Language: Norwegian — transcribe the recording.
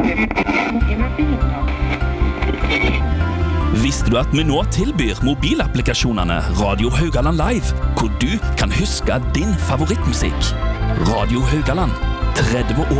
Visste du at vi nå tilbyr mobilapplikasjonene Radio Haugaland Live, hvor du kan huske din favorittmusikk? Radio Haugaland, 30 år